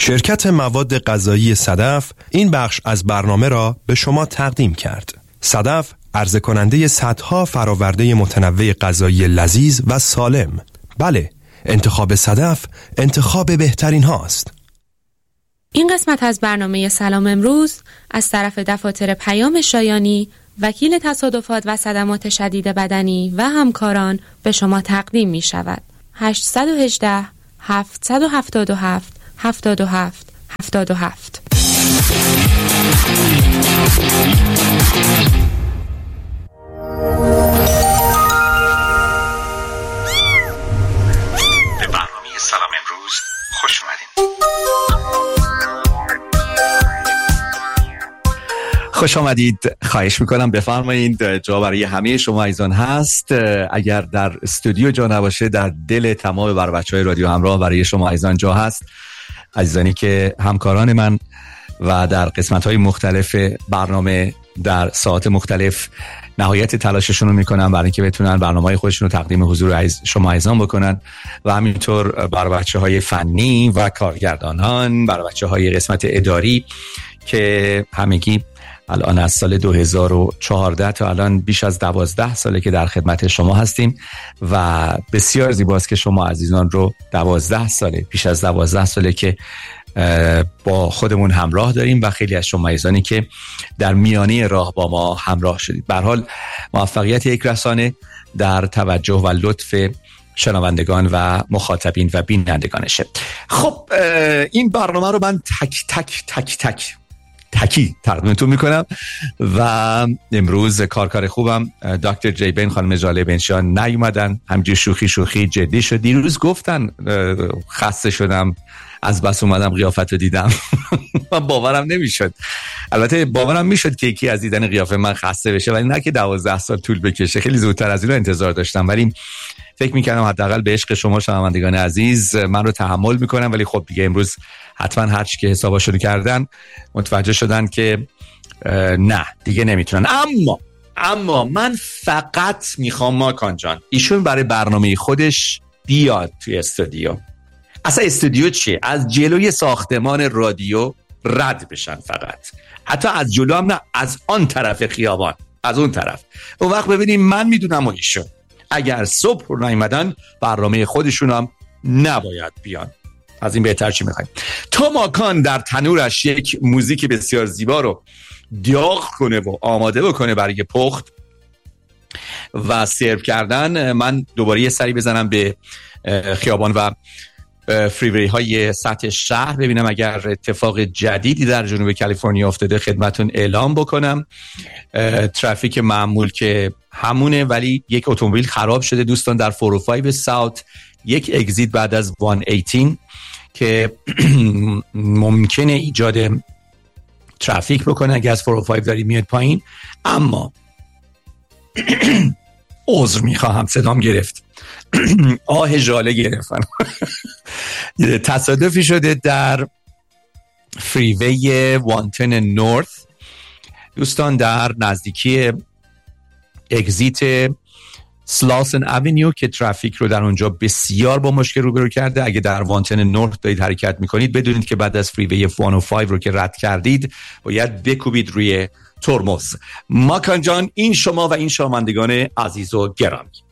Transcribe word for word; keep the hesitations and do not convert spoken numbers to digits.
شرکت مواد غذایی صدف این بخش از برنامه را به شما تقدیم کرد. صدف عرضه کننده صدها فراورده متنوع غذایی لذیذ و سالم. بله، انتخاب صدف انتخاب بهترین هاست. این قسمت از برنامه سلام امروز از طرف دفاتر پیام شایانی، وکیل تصادفات و صدمات شدید بدنی و همکاران به شما تقدیم می شود. هشت یک هشت، هفت هفت هفت، هفت هفت هفت هفت. به برنامه سلام امروز خوش اومدین. خوش آمدید. خواهش میکنم بفرمایید. جا برای همه شما عزیزان هست. اگر در استودیو جا نباشه، در دل تمام بر بچهای رادیو همراه برای شما عزیزان جا هست. عزیزانی که همکاران من و در قسمت‌های مختلف برنامه در ساعات مختلف نهایت تلاششون رو میکنن برای اینکه بتونن برنامه‌های خودشون رو تقدیم حضور عزیز شما عزیزان بکنن و همینطور بر بچه‌های فنی و کارگردانان، بر بچه‌های قسمت اداری که همگی الان از سال دو هزار و چهارده تا الان بیش از دوازده ساله که در خدمت شما هستیم و بسیار زیباست که شما عزیزان رو دوازده ساله بیش از دوازده ساله که با خودمون همراه داریم و خیلی از شما عزیزانی که در میانه راه با ما همراه شدید. به هر حال موفقیت یک رسانه در توجه و لطف شنوندگان و مخاطبین و بینندگانشه. خب این برنامه رو من تک تک تک تک تکی تقدیمتون میکنم و امروز کارکار خوبم دکتر جیبین خانم جاله بنشان نیومدن. همجور شوخی شوخی جدی شد. دیروز گفتن خسته شدم از بس اومدم قیافت رو دیدم. من باورم نمیشد. البته باورم میشد که یکی از دیدن قیافه من خسته بشه، ولی نه که دوازده سال طول بکشه. خیلی زودتر از اینو انتظار داشتم، ولی فکر میکردم حداقل به عشق شما شنوندگان عزیز من رو تحمل میکنم. ولی خب دیگه امروز حتما هر چی که حساباشون کردن متوجه شدن که نه دیگه نمیتونن. اما اما من فقط میخوام ماکان جان ایشون برای برنامه خودش بیاد توی استودیو. اصلا استودیو چیه؟ از جلوی ساختمان رادیو رد بشن، فقط حتی از جلو هم نه، از آن طرف خیابان، از اون طرف. اون وقت ببینیم من میدونم و ایشون اگر صبح رو نیمدن برنامه خودشون هم نباید بیان. از این بهتر چی میخوایم؟ تا ماکان در تنورش یک موزیک بسیار زیبا رو داغ کنه و آماده بکنه برای پخت و سرو کردن، من دوباره یه سری بزنم به خیابان و فریوی های سطح شهر ببینم اگر اتفاق جدیدی در جنوب کالیفرنیا افتاده خدمتون اعلام بکنم. ترافیک معمول که همونه، ولی یک اتومبیل خراب شده دوستان در چهارصد و پنج ساوت، یک اگزیت بعد از صد و هجده که ممکنه ایجاد ترافیک بکنه اگه از چهارصد و پنج داری میاد پایین. اما عذر میخواهم صدام گرفت. آه ژاله گرفتن. تصادفی شده در فریوی وانتن نورث دوستان، در نزدیکی اگزیت سلاسن اونیو که ترافیک رو در اونجا بسیار با مشکل روبرو کرده. اگه در وانتن نورث دارید حرکت میکنید بدونید که بعد از فریوی صد و پنج رو که رد کردید باید بکوبید روی ترمز. ماکان جان این شما و این شنوندگان عزیز و گرامی.